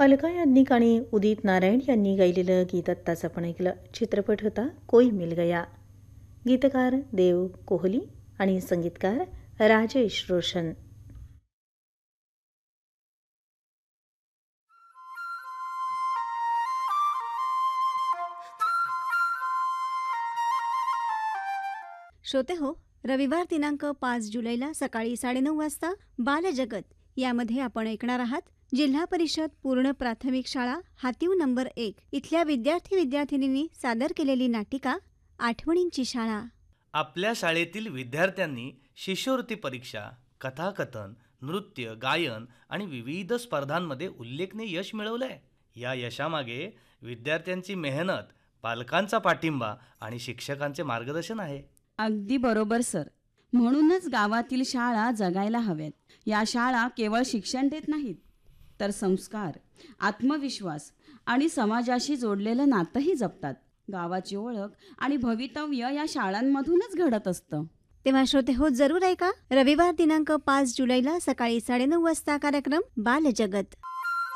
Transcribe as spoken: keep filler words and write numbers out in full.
अलका याज्ञिक आणि उदित नारायण यांनी गायलेलं गीत आत्ताच आपण ऐकलं. चित्रपट होता कोई मिल गया. गीतकार देव कोहली आणि संगीतकार राजेश रोशन. श्रोते हो, रविवार दिनांक पाच जुलैला सकाळी साडेनऊ वाजता बालजगत यामध्ये आपण ऐकणार आहात जिल्हा परिषद पूर्ण प्राथमिक शाळा हातीव नंबर एक इथल्या विद्यार्थी विद्यार्थिनींनी सादर केलेली नाटिका आठवणींची शाळा. आपल्या शाळेतील विद्यार्थ्यांनी शिष्यवृत्ती परीक्षा, कथाकथन, नृत्य, गायन आणि विविध स्पर्धांमध्ये उल्लेखनीय यश मिळवलंय. या यशामागे विद्यार्थ्यांची मेहनत, पालकांचा पाठिंबा आणि शिक्षकांचे मार्गदर्शन आहे. अगदी बरोबर सर. म्हणूनच गावातील शाळा जगायला हव्यात. या शाळा केवळ शिक्षण देत नाहीत, तर संस्कार, आत्मविश्वास आणि समाजाशी जोडलेलं नातंही जपतात. गावाची ओळख आणि भवितव्य या शाळांमधूनच घडत असतं. तेव्हा श्रोते हो, जरूर ऐका रविवार दिनांक पाच जुलैला सकाळी साडेनऊ वाजता कार्यक्रम बालजगत.